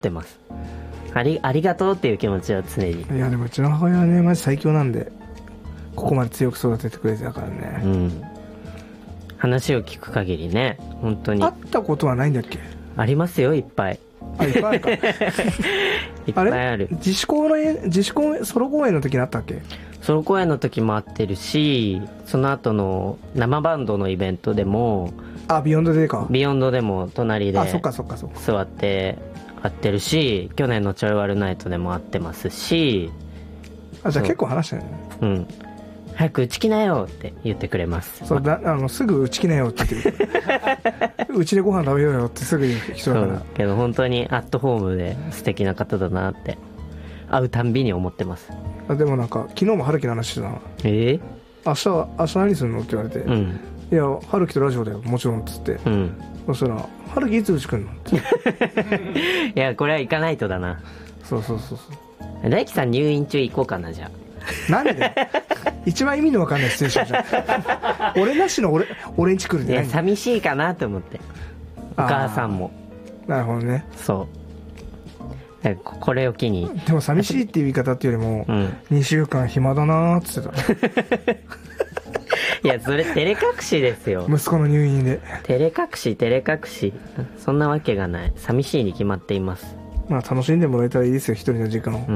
ってます。ありがとうっていう気持ちは常に。 いやでもうちの母親はねマジ最強なんで、ここまで強く育ててくれてたからね。 うん。話を聞く限りね、本当に。 会ったことはないんだっけ？ ありますよ、いっぱい。 あ、いっぱいあるか。 いっぱいある。 自主公演ソロ公演の時にあったっけ？ ソロ公演の時も会ってるし、その後の生バンドのイベントでも、 ビヨンドでか。 ビヨンドでも隣でそっかそっかそっか。 座って会ってるし、去年のちょいワルナイトでも会ってますし。 じゃあ結構話したよね。 うん。早く打ち来なよって言ってくれます。 すぐ打ち来なよって言ってくる。うちでご飯食べようよってすぐ言う人だから。 けど本当にアットホームで素敵な方だなって会うたんびに思ってます。 でもなんか昨日も春樹の話してたな。明日何するのって言われて、うん、いや春樹とラジオだよもちろんっつって、うん、そしたら春樹いつうち来んのっていやこれは行かないとだな。 そう大樹さん入院中行こうかな。じゃあなんで一番意味の分かんないシチュエーションじゃん。俺なしの俺んち来るんじゃない。 いや寂しいかなと思って、お母さんも。 なるほどね。 そうこれを機に。 でも寂しいっていう言い方っていうよりも、2週間暇だなーって言ってた。 いやそれ照れ隠しですよ。 息子の入院で照れ隠しそんなわけがない。寂しいに決まっています。 まあ楽しんでもらえたらいいですよ一人の時間を。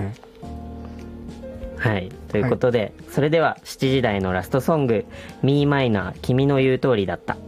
はい、ということで、それでは7時台のラストソング、ミーマイナー君の言う通りだった。